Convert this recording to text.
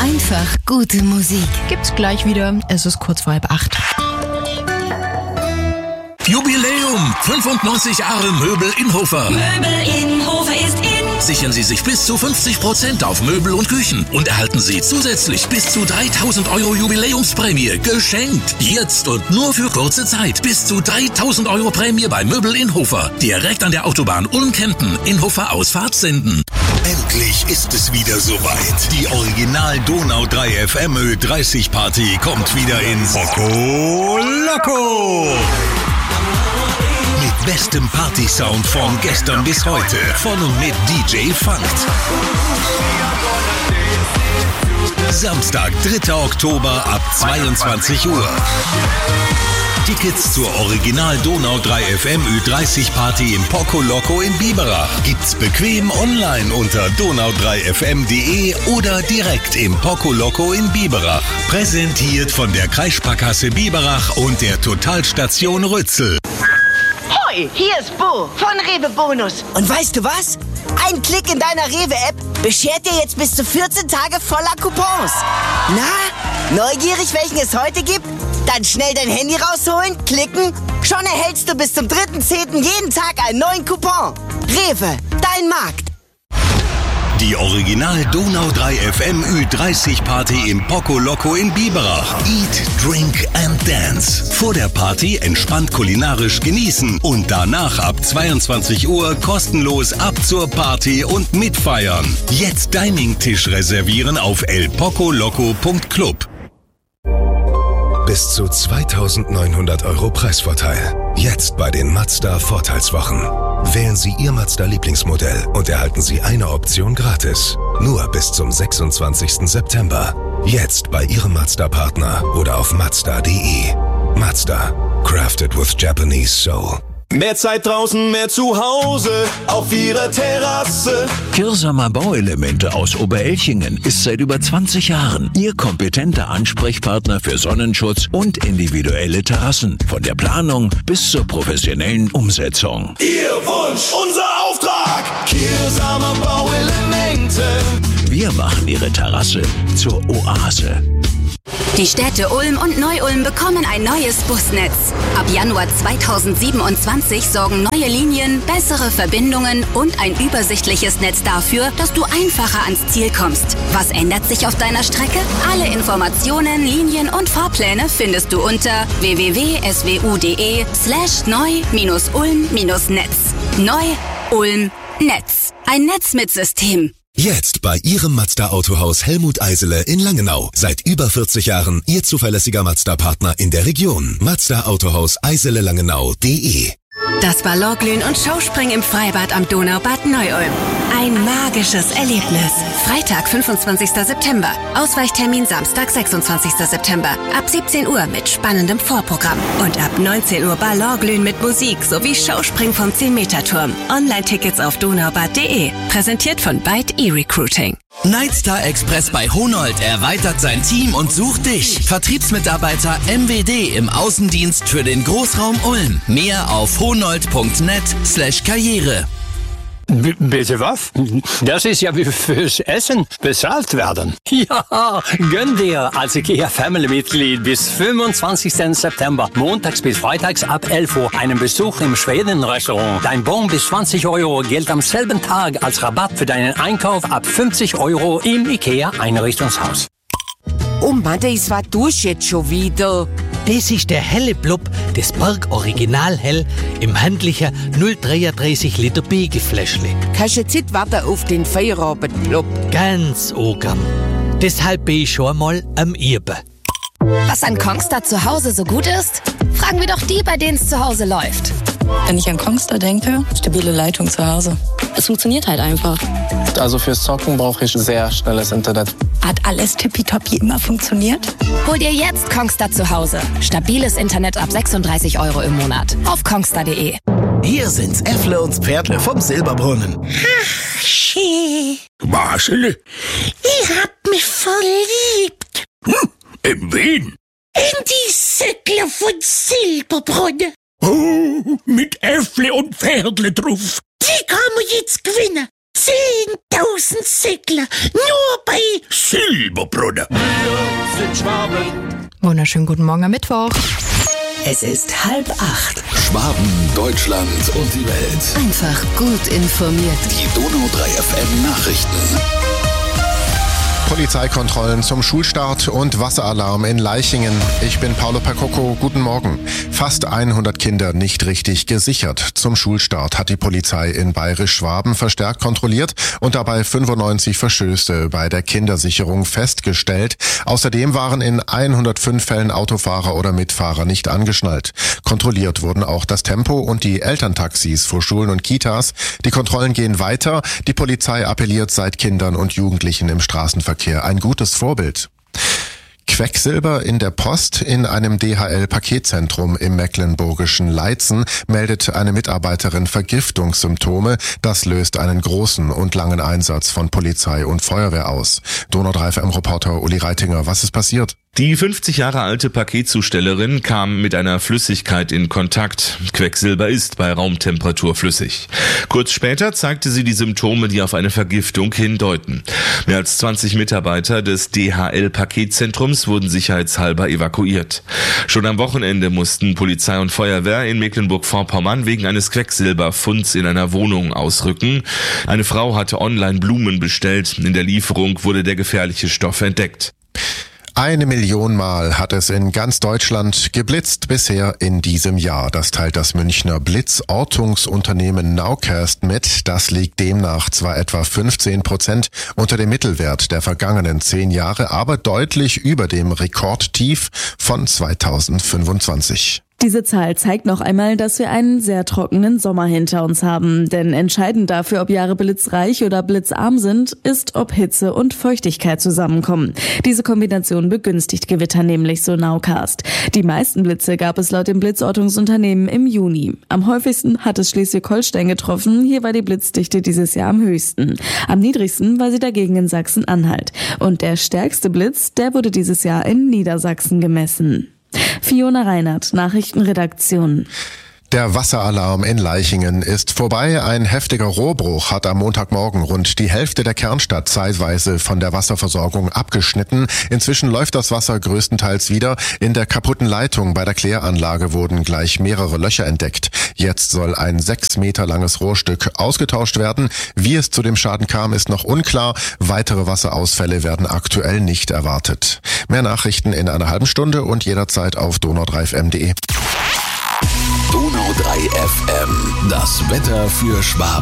Einfach gute Musik. Gibt's gleich wieder. Es ist kurz vor 7:30. Jubiläum! 95 Jahre Möbel Inhofer. Möbel Inhofer ist in. Sichern Sie sich bis zu 50% auf Möbel und Küchen und erhalten Sie zusätzlich bis zu 3.000 € Jubiläumsprämie geschenkt. Jetzt und nur für kurze Zeit. Bis zu 3.000 € Prämie bei Möbel Inhofer. Direkt an der Autobahn Ulm-Kempten. Inhofer Ausfahrt Senden. Endlich ist es wieder soweit. Die Original Donau 3 FM Ö30 Party kommt wieder ins Poco Loco. Mit bestem Party-Sound von gestern bis heute. Von und mit DJ Funkt. Samstag, 3. Oktober ab 22 Uhr. Tickets zur Original Donau 3 FM Ü30 Party im Poco Loco in Biberach gibt's bequem online unter donau3fm.de oder direkt im Poco Loco in Biberach. Präsentiert von der Kreissparkasse Biberach und der Totalstation Rützel. Hoi, hier ist Bo von Rewe Bonus. Und weißt du was? Ein Klick in deiner Rewe-App beschert dir jetzt bis zu 14 Tage voller Coupons. Na, neugierig, welchen es heute gibt? Dann schnell dein Handy rausholen, klicken. Schon erhältst du bis zum 3.10. jeden Tag einen neuen Coupon. Rewe, dein Markt. Die Original Donau 3 FM Ü30 Party im Poco Loco in Biberach. Eat, Drink and Dance. Vor der Party entspannt kulinarisch genießen und danach ab 22 Uhr kostenlos ab zur Party und mitfeiern. Jetzt Dining-Tisch reservieren auf elpocoloco.club. Bis zu 2.900 € Preisvorteil. Jetzt bei den Mazda Vorteilswochen. Wählen Sie Ihr Mazda-Lieblingsmodell und erhalten Sie eine Option gratis. Nur bis zum 26. September. Jetzt bei Ihrem Mazda-Partner oder auf Mazda.de. Mazda. Crafted with Japanese soul. Mehr Zeit draußen, mehr zu Hause, auf Ihrer Terrasse. Kirsamer Bauelemente aus Oberelchingen ist seit über 20 Jahren Ihr kompetenter Ansprechpartner für Sonnenschutz und individuelle Terrassen. Von der Planung bis zur professionellen Umsetzung. Ihr Wunsch, unser Auftrag. Kirsamer Bauelemente. Wir machen Ihre Terrasse zur Oase. Die Städte Ulm und Neu-Ulm bekommen ein neues Busnetz. Ab Januar 2027 sorgen neue Linien, bessere Verbindungen und ein übersichtliches Netz dafür, dass du einfacher ans Ziel kommst. Was ändert sich auf deiner Strecke? Alle Informationen, Linien und Fahrpläne findest du unter www.swu.de/neu-ulm-netz. Neu-Ulm-Netz. Ein Netz mit System. Jetzt bei Ihrem Mazda-Autohaus Helmut Eisele in Langenau. Seit über 40 Jahren Ihr zuverlässiger Mazda-Partner in der Region. Mazda-Autohaus Eisele-Langenau.de. Das Ballonglühen und Showspringen im Freibad am Donaubad Neu-Ulm. Ein magisches Erlebnis. Freitag, 25. September. Ausweichtermin Samstag, 26. September. Ab 17 Uhr mit spannendem Vorprogramm. Und ab 19 Uhr Ballonglühen mit Musik sowie Showspringen vom 10-Meter-Turm. Online-Tickets auf donaubad.de. Präsentiert von Byte eRecruiting. Nightstar Express bei Honold erweitert sein Team und sucht dich. Vertriebsmitarbeiter MWD im Außendienst für den Großraum Ulm. Mehr auf honold.net/Karriere. Bitte was? Das ist ja wie fürs Essen bezahlt werden. Ja, gönn dir als IKEA-Family-Mitglied bis 25. September, montags bis freitags ab 11 Uhr, einen Besuch im Schweden-Restaurant. Dein Bon bis 20 € gilt am selben Tag als Rabatt für deinen Einkauf ab 50 € im IKEA-Einrichtungshaus. Oh Mann, das war durch jetzt schon wieder. Das ist der helle Blub des Berg Original Hell im handlichen 0,33 Liter Biegefläschle. Kannst du jetzt nicht warten auf den Feierabend-Blub? Ganz ogam. Deshalb bin ich schon mal am Irben. Was an Kongstar zu Hause so gut ist? Fragen wir doch die, bei denen es zu Hause läuft. Wenn ich an Kongstar denke, stabile Leitung zu Hause. Es funktioniert halt einfach. Also fürs Zocken brauche ich sehr schnelles Internet. Hat alles tippitoppi immer funktioniert? Hol dir jetzt Kongstar zu Hause. Stabiles Internet ab 36 € im Monat. Auf kongstar.de. Hier sind's Äffle und Pferdle vom Silberbrunnen. Ach, schön. Marschele? Ich hab mich verliebt. In wen? In die Säckle von Silberbrunnen. Oh, mit Äffle und Pferdle drauf. Die kann man jetzt gewinnen. 10.000 Säckler nur bei Silberbrunnen. Wir sind Schwaben. Wunderschönen guten Morgen am Mittwoch. Es ist 7:30. Schwaben, Deutschland und die Welt. Einfach gut informiert. Die Donau 3 FM Nachrichten. Polizeikontrollen zum Schulstart und Wasseralarm in Leichingen. Ich bin Paolo Percocco, guten Morgen. Fast 100 Kinder nicht richtig gesichert. Zum Schulstart hat die Polizei in Bayerisch-Schwaben verstärkt kontrolliert und dabei 95 Verstöße bei der Kindersicherung festgestellt. Außerdem waren in 105 Fällen Autofahrer oder Mitfahrer nicht angeschnallt. Kontrolliert wurden auch das Tempo und die Elterntaxis vor Schulen und Kitas. Die Kontrollen gehen weiter. Die Polizei appelliert seit Kindern und Jugendlichen im Straßenverkehr ein gutes Vorbild. Quecksilber in der Post. In einem DHL-Paketzentrum im mecklenburgischen Leitzen meldet eine Mitarbeiterin Vergiftungssymptome. Das löst einen großen und langen Einsatz von Polizei und Feuerwehr aus. Donau 3 FM-Reporter Uli Reitinger, was ist passiert? Die 50 Jahre alte Paketzustellerin kam mit einer Flüssigkeit in Kontakt. Quecksilber ist bei Raumtemperatur flüssig. Kurz später zeigte sie die Symptome, die auf eine Vergiftung hindeuten. Mehr als 20 Mitarbeiter des DHL-Paketzentrums wurden sicherheitshalber evakuiert. Schon am Wochenende mussten Polizei und Feuerwehr in Mecklenburg-Vorpommern wegen eines Quecksilberfunds in einer Wohnung ausrücken. Eine Frau hatte online Blumen bestellt. In der Lieferung wurde der gefährliche Stoff entdeckt. 1 Million Mal hat es in ganz Deutschland geblitzt bisher in diesem Jahr. Das teilt das Münchner Blitzortungsunternehmen Nowcast mit. Das liegt demnach zwar etwa 15% unter dem Mittelwert der vergangenen 10 Jahre, aber deutlich über dem Rekordtief von 2025. Diese Zahl zeigt noch einmal, dass wir einen sehr trockenen Sommer hinter uns haben. Denn entscheidend dafür, ob Jahre blitzreich oder blitzarm sind, ist, ob Hitze und Feuchtigkeit zusammenkommen. Diese Kombination begünstigt Gewitter nämlich, so Nowcast. Die meisten Blitze gab es laut dem Blitzortungsunternehmen im Juni. Am häufigsten hat es Schleswig-Holstein getroffen. Hier war die Blitzdichte dieses Jahr am höchsten. Am niedrigsten war sie dagegen in Sachsen-Anhalt. Und der stärkste Blitz, der wurde dieses Jahr in Niedersachsen gemessen. Fiona Reinhardt, Nachrichtenredaktion. Der Wasseralarm in Leichingen ist vorbei. Ein heftiger Rohrbruch hat am Montagmorgen rund die Hälfte der Kernstadt zeitweise von der Wasserversorgung abgeschnitten. Inzwischen läuft das Wasser größtenteils wieder. In der kaputten Leitung bei der Kläranlage wurden gleich mehrere Löcher entdeckt. Jetzt soll ein 6 Meter langes Rohrstück ausgetauscht werden. Wie es zu dem Schaden kam, ist noch unklar. Weitere Wasserausfälle werden aktuell nicht erwartet. Mehr Nachrichten in einer halben Stunde und jederzeit auf donau3fm.de. Donau 3 FM, das Wetter für Schwaben.